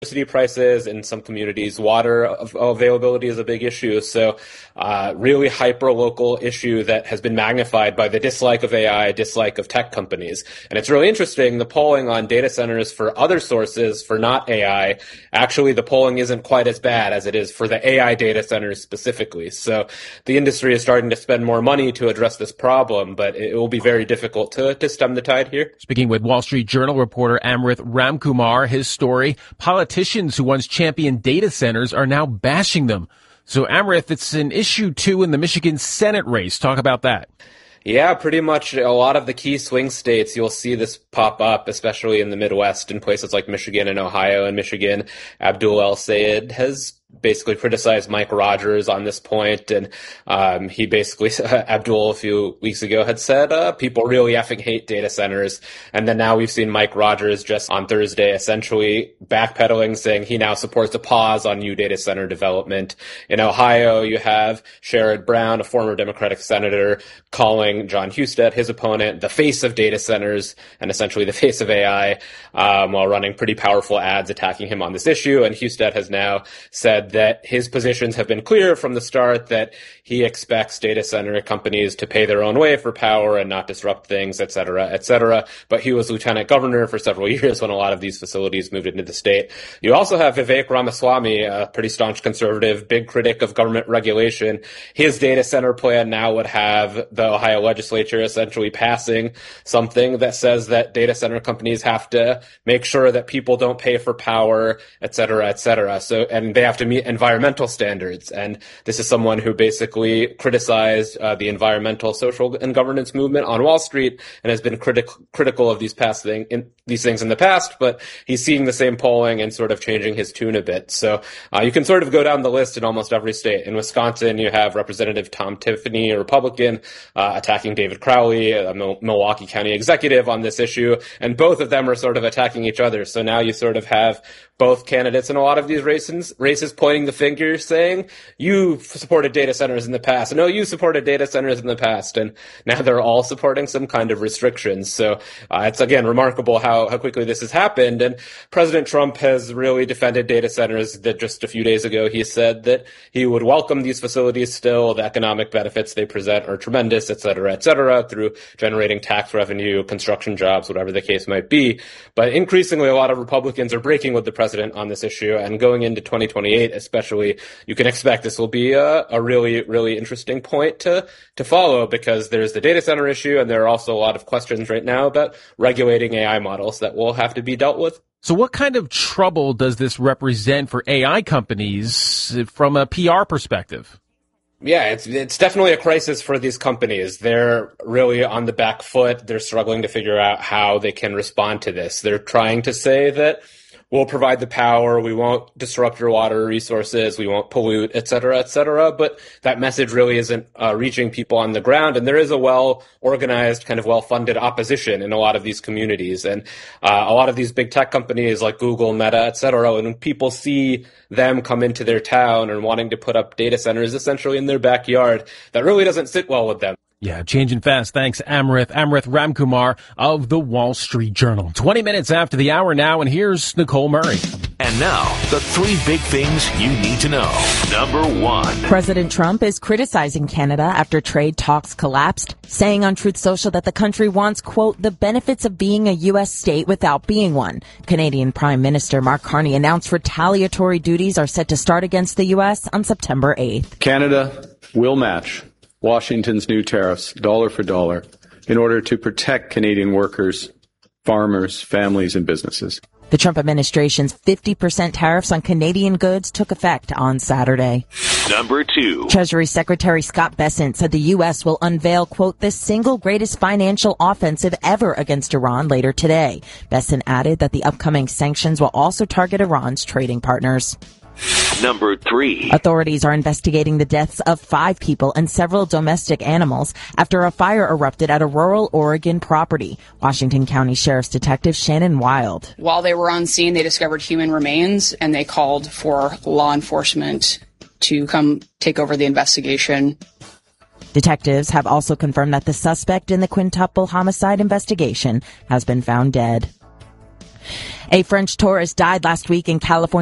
electricity prices in some communities, water availability is a big issue. So really hyper-local issue that has been magnified by the dislike of AI, dislike of tech companies. And it's really interesting, the polling on data centers for other sources, for not AI, actually the polling isn't quite as bad as it is for the AI data centers specifically. So the industry is starting to spend more money to address this problem, but it will be very difficult to stem the tide here. Speaking with Wall Street Journal reporter Amrith Ramkumar, his story, politicians who once championed data centers are now bashing them. So, Amrith, it's an issue, too, in the Michigan Senate race. Talk about that. Yeah, pretty much a lot of the key swing states, you'll see this pop up, especially in the Midwest, in places like Michigan and Ohio. And Michigan, Abdul El-Sayed has basically criticized Mike Rogers on this point, and he basically, Abdul a few weeks ago had said, people really effing hate data centers, and then now we've seen Mike Rogers just on Thursday essentially backpedaling, saying he now supports a pause on new data center development. In Ohio, you have Sherrod Brown, a former Democratic senator, calling John Husted, his opponent, the face of data centers, and essentially the face of AI, while running pretty powerful ads attacking him on this issue, and Husted has now said that his positions have been clear from the start, that he expects data center companies to pay their own way for power and not disrupt things, et cetera, et cetera. But he was lieutenant governor for several years when a lot of these facilities moved into the state. You also have Vivek Ramaswamy, a pretty staunch conservative, big critic of government regulation. His data center plan now would have the Ohio legislature essentially passing something that says that data center companies have to make sure that people don't pay for power, et cetera, et cetera. So, and they have to meet environmental standards. And this is someone who basically criticized the environmental, social, and governance movement on Wall Street and has been critical of these things in the past, but he's seeing the same polling and sort of changing his tune a bit. So you can sort of go down the list in almost every state. In Wisconsin, you have Representative Tom Tiffany, a Republican, attacking David Crowley, a Milwaukee County executive, on this issue, and both of them are sort of attacking each other. So now you sort of have both candidates in a lot of these races pointing the finger, saying, you supported data centers in the past. No, you supported data centers in the past. And now they're all supporting some kind of restrictions. So it's, again, remarkable how quickly this has happened. And President Trump has really defended data centers. That just a few days ago, he said that he would welcome these facilities still. The economic benefits they present are tremendous, et cetera, through generating tax revenue, construction jobs, whatever the case might be. But increasingly, a lot of Republicans are breaking with the president on this issue. And going into 2028, especially, you can expect this will be a really, really interesting point to follow, because there's the data center issue, and there are also a lot of questions right now about regulating AI models that will have to be dealt with. So what kind of trouble does this represent for AI companies from a PR perspective? Yeah, it's definitely a crisis for these companies. They're really on the back foot. They're struggling to figure out how they can respond to this. They're trying to say that we'll provide the power, we won't disrupt your water resources, we won't pollute, et cetera, but that message really isn't reaching people on the ground, and there is a well-organized, kind of well-funded opposition in a lot of these communities, and a lot of these big tech companies like Google, Meta, et cetera, and when people see them come into their town and wanting to put up data centers essentially in their backyard, that really doesn't sit well with them. Yeah, changing fast. Thanks, Amrith Ramkumar of the Wall Street Journal. 20 minutes after the hour now, and here's Nicole Murray. And now, the three big things you need to know. Number one. President Trump is criticizing Canada after trade talks collapsed, saying on Truth Social that the country wants, quote, the benefits of being a U.S. state without being one. Canadian Prime Minister Mark Carney announced retaliatory duties are set to start against the U.S. on September 8th. Canada will match Washington's new tariffs dollar for dollar in order to protect Canadian workers, farmers, families, and businesses. The Trump administration's 50% tariffs on Canadian goods took effect on Saturday. Number two. Treasury Secretary Scott Bessent said the U.S. will unveil, quote, the single greatest financial offensive ever against Iran later today. Bessent added that the upcoming sanctions will also target Iran's trading partners. Number three. Authorities are investigating the deaths of 5 people and several domestic animals after a fire erupted at a rural Oregon property. Washington County Sheriff's Detective Shannon Wild. While they were on scene, they discovered human remains, and they called for law enforcement to come take over the investigation. Detectives have also confirmed that the suspect in the quintuple homicide investigation has been found dead. A French tourist died last week in California.